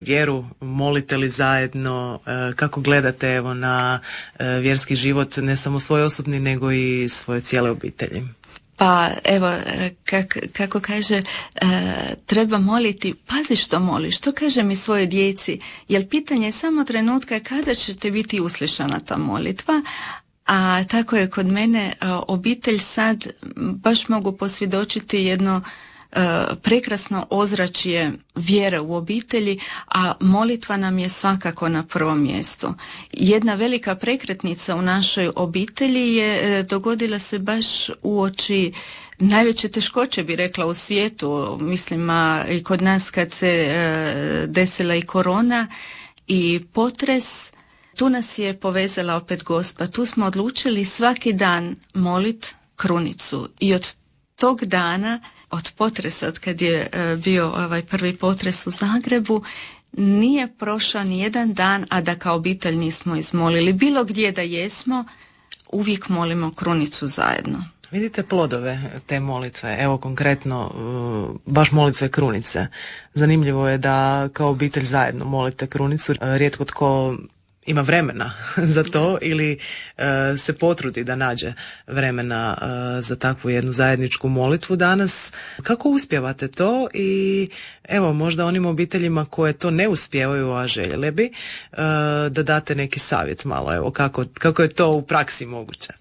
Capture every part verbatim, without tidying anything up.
vjeru, molite li zajedno, kako gledate evo na vjerski život, ne samo svoj osobni nego i svoje cijele obitelji? Pa evo, kak, kako kaže, e, treba moliti, pazi što moliš, to kažem i svojoj djeci, jer pitanje je samo trenutka kada ćete biti uslišana ta molitva, a tako je kod mene a, obitelj sad, baš mogu posvjedočiti jedno prekrasno ozračje vjere u obitelji, a molitva nam je svakako na prvom mjestu. Jedna velika prekretnica u našoj obitelji je dogodila se baš uoči najveće teškoće, bi rekla, u svijetu, mislim, a i kod nas kad se desila i korona i potres. Tu nas je povezala opet Gospa. Tu smo odlučili svaki dan molit krunicu i od tog dana, od potresa, od kad je bio ovaj prvi potres u Zagrebu, nije prošao ni jedan dan, a da kao obitelj nismo izmolili. Bilo gdje da jesmo, uvijek molimo krunicu zajedno. Vidite plodove te molitve, evo konkretno baš molitve krunice. Zanimljivo je da kao obitelj zajedno molite krunicu. Rijetko tko ima vremena za to ili uh, se potrudi da nađe vremena uh, za takvu jednu zajedničku molitvu danas. Kako uspijevate to i evo možda onim obiteljima koje to ne uspijevaju, a željele bi, uh, da date neki savjet malo, evo kako, kako je to u praksi moguće?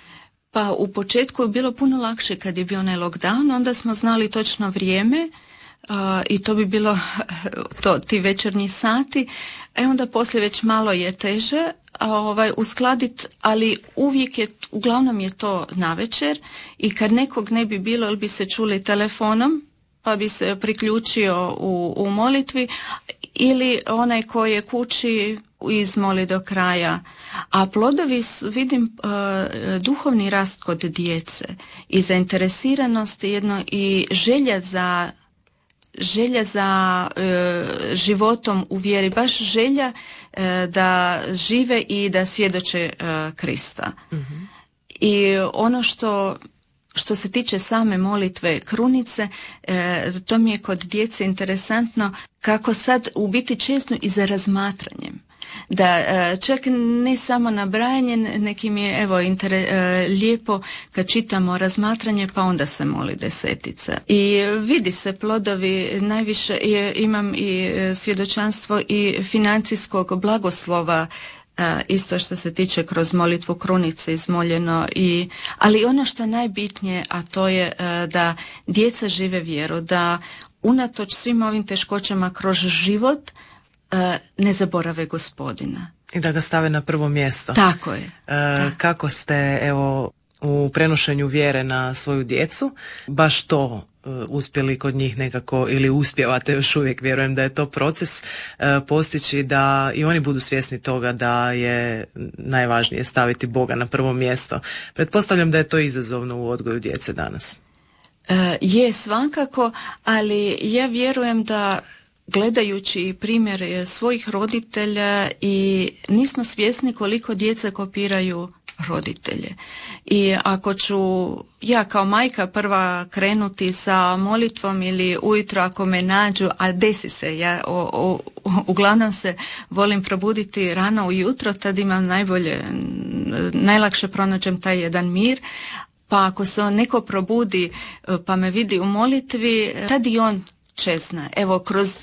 Pa u početku je bilo puno lakše kad je bio onaj lockdown, onda smo znali točno vrijeme. Uh, i to bi bilo to, ti večernji sati, e onda poslije već malo je teže a, ovaj, uskladiti, ali uvijek je, uglavnom je to navečer i kad nekog ne bi bilo ili bi se čuli telefonom pa bi se priključio u, u molitvi ili onaj koji je kući izmoli do kraja. A plodovi vidim uh, duhovni rast kod djece i zainteresiranost jedno i želja za želja za e, životom u vjeri, baš želja e, da žive i da svjedoče e, Krista. Mm-hmm. I ono što, što se tiče same molitve krunice, e, to mi je kod djece interesantno kako sad u biti često i za razmatranjem. Da čak ne samo nabrajanje, nekim je evo inter, lijepo kad čitamo razmatranje pa onda se moli desetica. I vidi se plodovi, najviše je, imam i svjedočanstvo i financijskog blagoslova, isto što se tiče kroz molitvu krunice izmoljeno, i, ali ono što je najbitnije, a to je da djeca žive vjeru, da unatoč svim ovim teškoćama kroz život ne zaborave Gospodina. I da ga stave na prvo mjesto. Tako je. E, kako ste evo u prenošenju vjere na svoju djecu baš to e, uspjeli kod njih nekako, ili uspijevate još uvijek, vjerujem da je to proces, e, postići da i oni budu svjesni toga da je najvažnije staviti Boga na prvo mjesto. Pretpostavljam da je to izazovno u odgoju djece danas. E, je svakako, ali ja vjerujem da gledajući primjer svojih roditelja i nismo svjesni koliko djeca kopiraju roditelje. I ako ću ja kao majka prva krenuti sa molitvom ili ujutro ako me nađu, a desi se, ja o, o, uglavnom se volim probuditi rano ujutro, tad imam najbolje, najlakše pronađem taj jedan mir. Pa ako se on neko probudi pa me vidi u molitvi, tad i on čezna. Evo, kroz,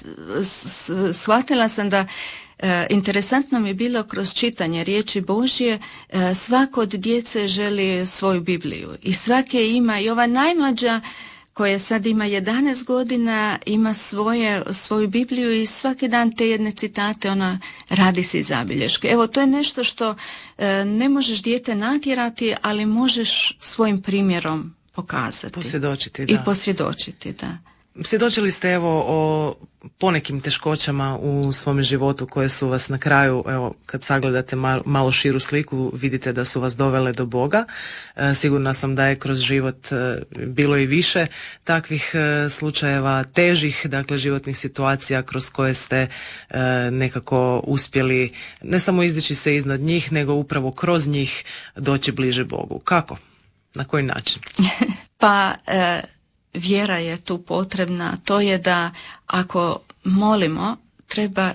shvatila sam da e, interesantno mi je bilo kroz čitanje riječi Božje, e, svako od djece želi svoju Bibliju i svake ima, i ova najmlađa koja sad ima jedanaest godina ima svoje, svoju Bibliju i svaki dan te jedne citate ona radi si zabilješke. Evo, to je nešto što e, ne možeš dijete natjerati, ali možeš svojim primjerom pokazati. Posvjedočiti, da. I posvjedočiti, da. Svjedočili ste evo o ponekim teškoćama u svome životu koje su vas na kraju, evo kad sagledate malo, malo širu sliku, vidite da su vas dovele do Boga. E, sigurna sam da je kroz život e, bilo i više takvih e, slučajeva, težih, dakle životnih situacija kroz koje ste e, nekako uspjeli ne samo izdići se iznad njih, nego upravo kroz njih doći bliže Bogu. Kako? Na koji način? Pa e... vjera je tu potrebna, to je da ako molimo, treba